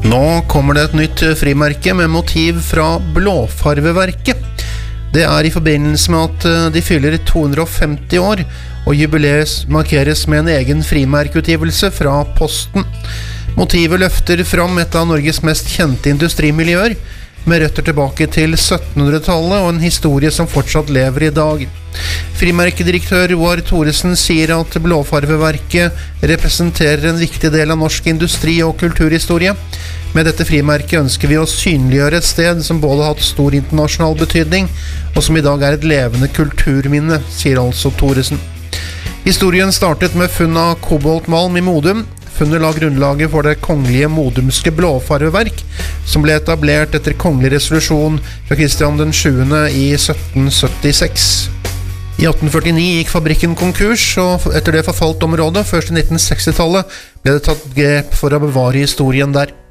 Nå kommer det et nytt frimerke med motiv fra Blåfarveverket. Det i forbindelse med at de fyller 250 år, og jubileet markeres med en egen frimerkeutgivelse fra Posten. Motivet løfter fram et av Norges mest kjente industrimiljøer, med røtter tilbake til 1700-tallet og en historie som fortsatt lever i dag. Frimerkedirektør Roar Thoresen sier at Blåfarveverket representerer en viktig del av norsk industri- og kulturhistorie. Med dette frimerket ønsker vi å synliggjøre et sted som både har hatt stor internasjonal betydning, og som i dag et levende kulturminne, sier altså Thoresen. Historien startet med funn av koboltmalm i Modum. Funnet la grunnlaget for det kongelige modumske blåfarveverk, som ble etablert etter kongelig resolusjon fra Kristian den 7. i 1776. I 1849 gikk fabrikken konkurs, og etter det forfalt området, først i 1960-tallet ble det tatt grep for å bevare historien der.